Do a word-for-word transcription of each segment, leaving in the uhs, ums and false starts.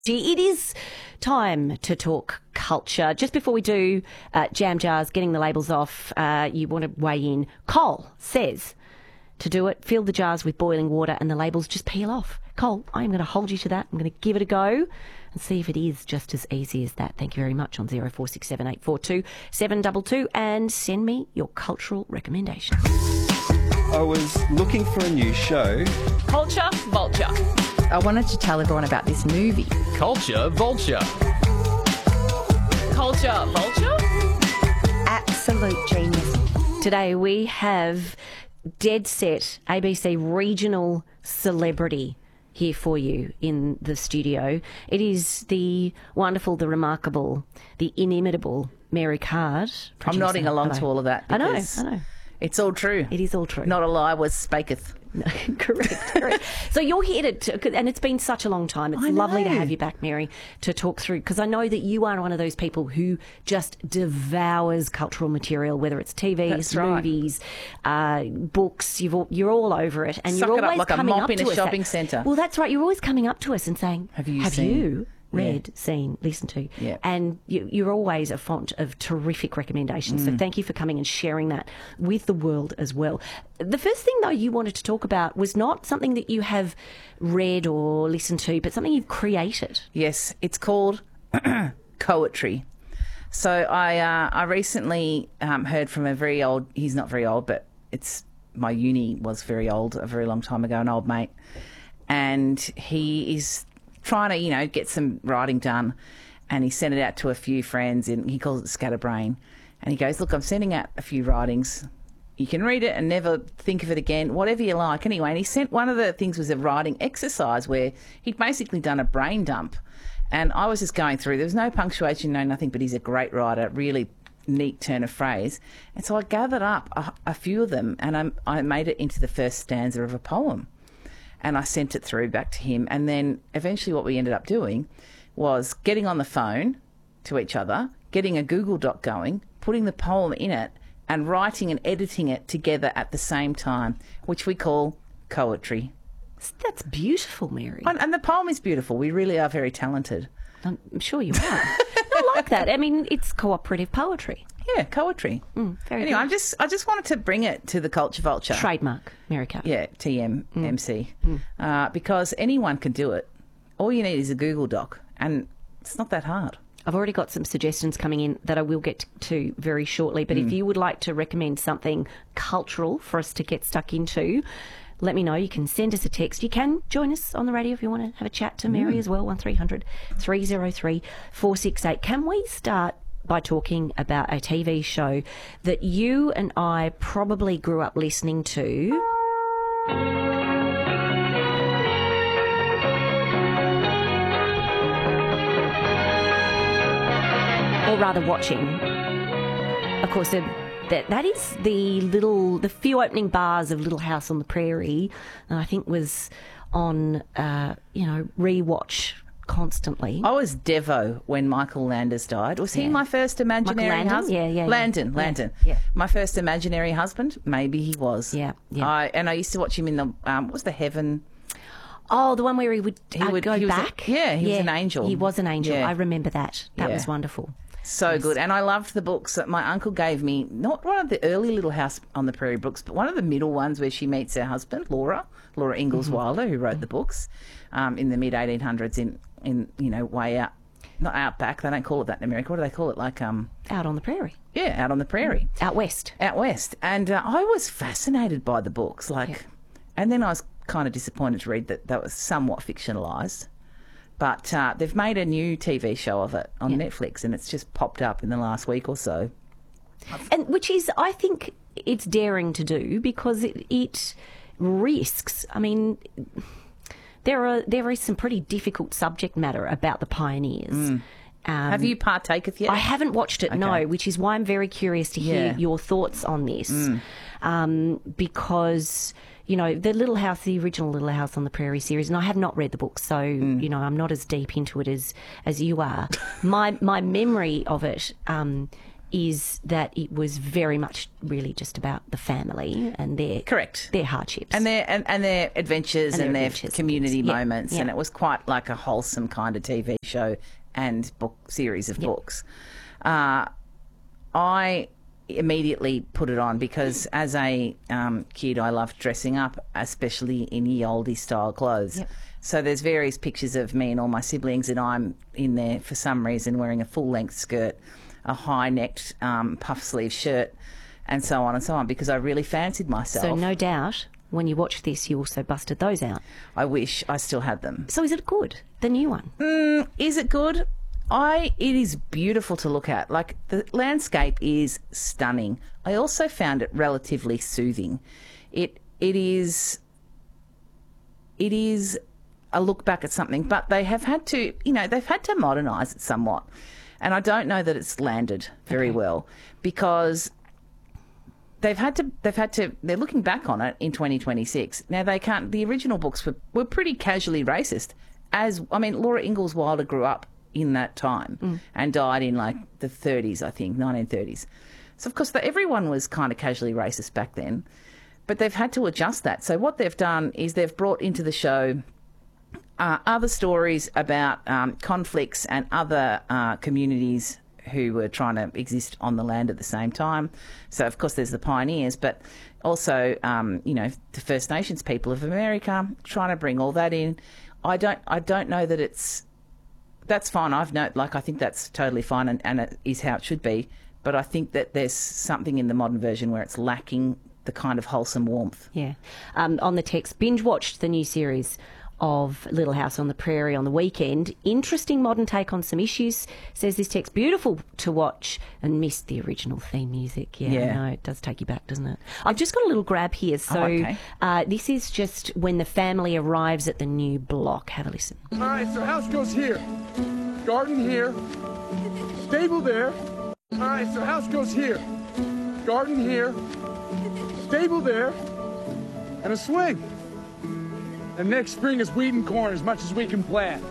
It is time to talk culture. Just before we do, uh, jam jars, getting the labels off, uh, you want to weigh in. Cole says to do it, fill the jars with boiling water and the labels just peel off. Cole, I'm going to hold you to that. I'm going to give it a go and see if it is just as easy as that. Thank you very much on zero four six seven eight four two seven two two and send me your cultural recommendations. I was looking for a new show. Culture Vulture. I wanted to tell everyone about this movie. Culture Vulture. Culture Vulture? Absolute genius. Today we have dead set A B C regional celebrity here for you in the studio. It is the wonderful, the remarkable, the inimitable Mary Card. I'm producer. nodding along Hello. to all of that. I know, because I know. It's all true. It is all true. Not a lie was spaketh. No, correct, correct. So you're here to, to, and it's been such a long time. It's I lovely to know. have you back, Mary, to talk through, because I know that you are one of those people who just devours cultural material, whether it's T V, That's right. movies, uh, books. You've all, you're all over it, and Suck you're it up always like a coming mop up in a to us. shopping that- centre. Well, that's right. You're always coming up to us and saying, Have you have seen?" you read, Yeah. seen, listened to? Yeah. And you, you're always a font of terrific recommendations. Mm. So thank you for coming and sharing that with the world as well. The first thing, though, you wanted to talk about was not something that you have read or listened to, but something you've created. Yes, it's called Coetry. So I uh, I recently um, heard from a very old, he's not very old, but it's my uni was very old a very long time ago, an old mate. And he is trying to, you know, get some writing done. And he sent it out to a few friends, and he calls it Scatterbrain. And he goes, look, I'm sending out a few writings. You can read it and never think of it again, whatever you like. Anyway, and he sent, one of the things was a writing exercise where he'd basically done a brain dump. And I was just going through, there was no punctuation, no nothing, but he's a great writer, really neat turn of phrase. And so I gathered up a, a few of them, and I, I made it into the first stanza of a poem. And I sent it through back to him. And then eventually what we ended up doing was getting on the phone to each other, getting a Google Doc going, putting the poem in it, and writing and editing it together at the same time, which we call Coetry. That's beautiful, Mary. And, and the poem is beautiful. We really are very talented. I'm sure you are. I like that. I mean, it's cooperative poetry. Yeah, Coetry. Mm, very anyway, good. I'm just, I just wanted to bring it to the Culture Vulture. Trademark, Mary Card. Yeah, T M, M C. Uh, because anyone can do it. All you need is a Google Doc, and it's not that hard. I've already got some suggestions coming in that I will get to very shortly. But if you would like to recommend something cultural for us to get stuck into, let me know. You can send us a text. You can join us on the radio if you want to have a chat to Mary as well, one three hundred three oh three four six eight. Can we start by talking about a T V show that you and I probably grew up listening to? Or rather watching. Of course, the, that that is the little, the few opening bars of Little House on the Prairie, and I think was on, uh, you know, rewatch constantly. I was Devo when Michael Landers died. Was he Yeah. my first imaginary Michael Landon? husband? Yeah, yeah, yeah. Landon, Yeah, Landon. yeah. My first imaginary husband? Maybe he was. Yeah, yeah. I, and I used to watch him in the, um, what was the Heaven? Oh, the one where he would, He uh, would- go he was a- back? yeah, he was an angel. He was an angel. Yeah. I remember that. That Yeah. was wonderful. So good. And I loved the books that my uncle gave me, not one of the early Little House on the Prairie books, but one of the middle ones where she meets her husband, Laura, Laura Ingalls Mm-hmm. Wilder, who wrote the books um, in the mid eighteen hundreds in, in, you know, way out, not out back. They don't call it that in America. What do they call it? Like, um, Out on the prairie. yeah, out on the prairie. Out west. Out west. And uh, I was fascinated by the books. Like, Yeah. and then I was kind of disappointed to read that that was somewhat fictionalised. But uh, they've made a new T V show of it on Yeah. Netflix, and it's just popped up in the last week or so. And which is, I think, it's daring to do because it, it risks. I mean, there are there is some pretty difficult subject matter about the pioneers. Um, Have you partaketh yet? I haven't watched it, no, Okay. which is why I'm very curious to hear Yeah. your thoughts on this. Um, because, you know, the Little House, the original Little House on the Prairie series, and I have not read the book, so, you know, I'm not as deep into it as, as you are. my my memory of it um, is that it was very much really just about the family and their Correct. their hardships. And their and, and their adventures And and, their their adventures and community things. Yeah, moments, yeah. and it was quite like a wholesome kind of T V show and book series of books. Uh, I immediately put it on because as a um, kid, I loved dressing up, especially in ye olde style clothes. Yep. So there's various pictures of me and all my siblings, and I'm in there for some reason wearing a full length skirt, a high necked um, puff sleeve shirt, and so on and so on, because I really fancied myself. so no doubt when you watched this, you also busted those out. I wish I still had them. So is it good, the new one? Is it good? I it is beautiful to look at. Like, the landscape is stunning. I also found it relatively soothing. It it is it is a look back at something, but they have had to, you know, they've had to modernise it somewhat. And I don't know that it's landed very Okay. well, because they've had to they've had to they're looking back on it in twenty twenty-six. Now, they can't the original books were, were pretty casually racist. As I mean, Laura Ingalls Wilder grew up in that time and died in like the thirties, I think, nineteen thirties. So of course the, everyone was kind of casually racist back then, but they've had to adjust that. So what they've done is they've brought into the show uh, other stories about um, conflicts and other uh, communities who were trying to exist on the land at the same time. So of course there's the pioneers, but also um, you know, the First Nations people of America, trying to bring all that in. I don't I don't know that it's that's fine. I've no like I think that's totally fine, and, and it is how it should be. But I think that there's something in the modern version where it's lacking the kind of wholesome warmth. Yeah. Um, on the text, binge watched the new series of Little House on the Prairie on the weekend. Interesting modern take on some issues, says this text. Beautiful to watch, and missed the original theme music. Yeah, Yeah. I know, it does take you back, doesn't it? I've just got a little grab here. So Oh, okay. uh, this is just when the family arrives at the new block. Have a listen. All right, so house goes here, garden here, stable there. All right, so house goes here, garden here, stable there, and a swing. And next spring is wheat and corn as much as we can plant.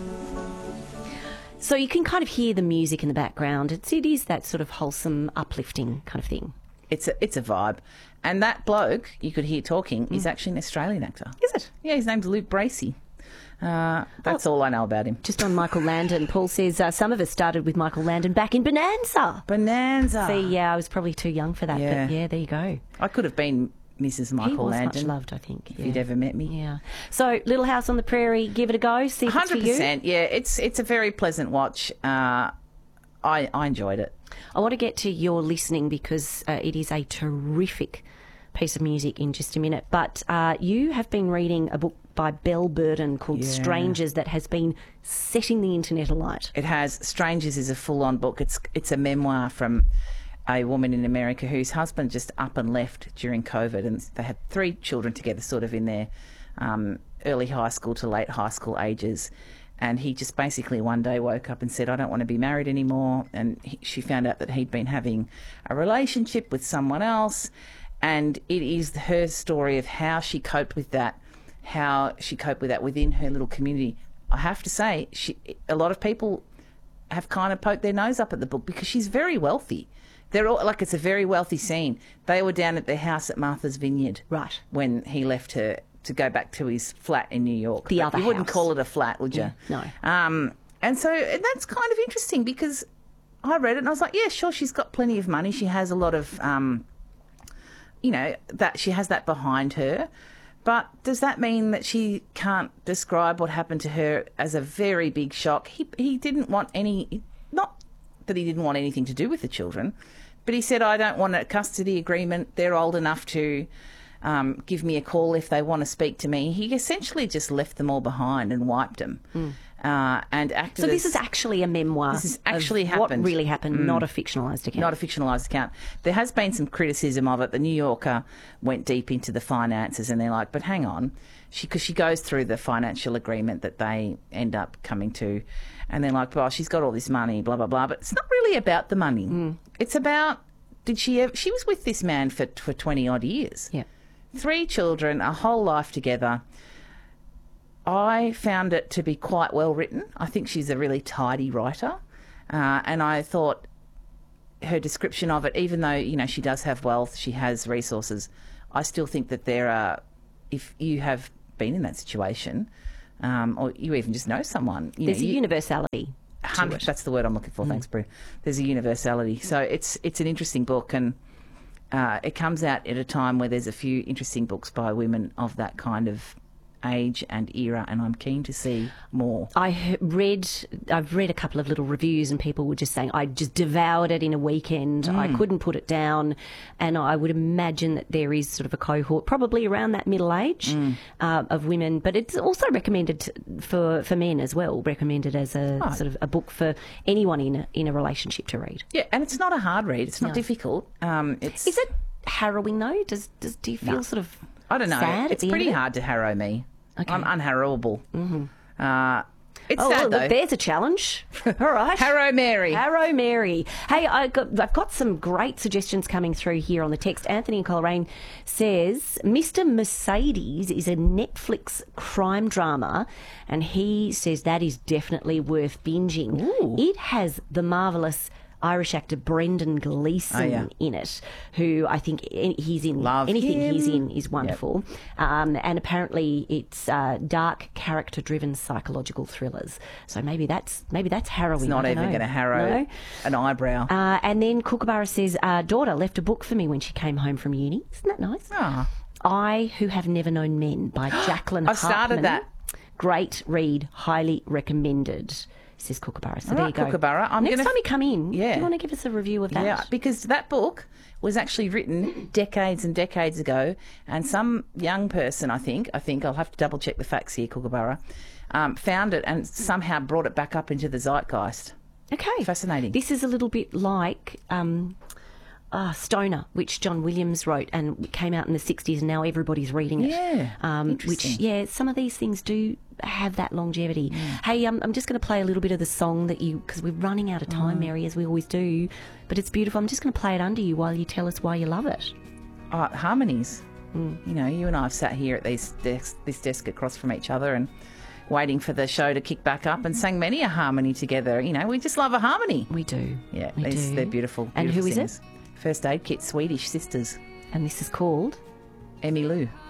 So you can kind of hear the music in the background. It's, it is that sort of wholesome, uplifting kind of thing. It's a it's a vibe. And that bloke you could hear talking is actually an Australian actor. Is it? Yeah, his name's Luke Bracey. Uh, that's all I know about him. Just on Michael Landon, Paul says uh, some of us started with Michael Landon back in Bonanza. Bonanza. See, yeah, I was probably too young for that, Yeah. but yeah, there you go. I could have been Missus Michael he was Landon much loved, I think. if yeah. you'd ever met me. Yeah. So, Little House on the Prairie, give it a go. See if it's for Hundred you. percent. Yeah, it's it's a very pleasant watch. Uh, I I enjoyed it. I want to get to your listening because uh, it is a terrific piece of music in just a minute. But uh, you have been reading a book by Belle Burden called Yeah. Strangers that has been setting the internet alight. It has Strangers is a full on book. It's it's a memoir from a woman in America whose husband just up and left during COVID, and they had three children together, sort of in their um, early high school to late high school ages. And he just basically one day woke up and said, I don't want to be married anymore. And he, she found out that he'd been having a relationship with someone else. And it is her story of how she coped with that, how she coped with that within her little community. I have to say, she, a lot of people have kind of poked their nose up at the book because she's very wealthy. They're all like, it's a very wealthy scene. They were down at their house at Martha's Vineyard, Right. when he left her to go back to his flat in New York. The But other you wouldn't house. call it a flat, would you? No. Um, and so and that's kind of interesting because I read it and I was like, yeah, sure, she's got plenty of money. She has a lot of, um, you know, that she has that behind her. But does that mean that she can't describe what happened to her as a very big shock? He he didn't want any, not that he didn't want anything to do with the children, but he said, I don't want a custody agreement. They're old enough to um, give me a call if they want to speak to me. He essentially just left them all behind and wiped them. Uh, and acted So this as- is actually a memoir. This has actually of happened. What really happened, not a fictionalised account. Not a fictionalised account. There has been some criticism of it. The New Yorker went deep into the finances, and they're like, but hang on, she because she goes through the financial agreement that they end up coming to, and they're like, well, she's got all this money, blah, blah, blah. But it's not really about the money. It's about, did she ever, she was with this man for, for twenty odd years. Yeah. Three children, a whole life together. I found it to be quite well written. I think she's a really tidy writer. Uh, and I thought her description of it, even though, you know, she does have wealth, she has resources, I still think that there are, if you have been in that situation, um, or you even just know someone, you There's know, a you, universality. Hundred, that's the word I'm looking for. Thanks, Bru. There's a universality. So it's it's an interesting book, and uh, it comes out at a time where there's a few interesting books by women of that kind of age and era, and I'm keen to see more. I he- read, I've read a couple of little reviews, and people were just saying, I just devoured it in a weekend. Mm. I couldn't put it down. And I would imagine that there is sort of a cohort, probably around that middle age, Mm. uh, of women. But it's also recommended t- for, for men as well, recommended as a Oh. sort of a book for anyone in a, in a relationship to read. Yeah, and it's not a hard read. It's not No. difficult. Um, it's Is it harrowing though? Does, does do you feel No. sort of I don't know. sad at It's the end pretty of it? hard to harrow me. Okay. I'm unharrowable. Mm-hmm. Uh, it's Oh, sad well, though. look, there's a challenge. All right. Harrow Mary. Harrow Mary. Hey, I got, I've got some great suggestions coming through here on the text. Anthony in Coleraine says Mister Mercedes is a Netflix crime drama, and he says that is definitely worth binging. Ooh. It has the marvellous Irish actor Brendan Gleeson Oh, yeah. in it, who I think any- he's in Love anything him. he's in is wonderful. Um, and apparently it's uh, dark, character-driven psychological thrillers. So maybe that's maybe that's harrowing. It's not I don't even know. going to harrow No? an eyebrow. Uh, and then Kookaburra says, uh, daughter left a book for me when she came home from uni. Isn't that nice? Ah. I Who Have Never Known Men by Jacqueline I've started Hartman. that. Great read, highly recommended, says Kookaburra. So All there right, you go. Kookaburra, I'm Next gonna time f- you come in, Yeah. do you want to give us a review of that? Yeah, because that book was actually written decades and decades ago, and some young person, I think, I think I'll have to double check the facts here, Kookaburra, um, found it and somehow brought it back up into the zeitgeist. Okay. Fascinating. This is a little bit like um, uh, Stoner, which John Williams wrote and came out in the sixties, and now everybody's reading it. Yeah, Um, which, interesting. yeah, some of these things do have that longevity. Hey, um, I'm just going to play a little bit of the song that you, because we're running out of time, Mm. Mary, as we always do, but it's beautiful. I'm just going to play it under you while you tell us why you love it. Uh, harmonies. You know, you and I have sat here at these desk, this desk across from each other and waiting for the show to kick back up and sang many a harmony together. You know, we just love a harmony. We do. Yeah, we these, do. they're beautiful. And beautiful who is singers. First Aid Kit, Swedish sisters, it? And this is called... Emmy Lou.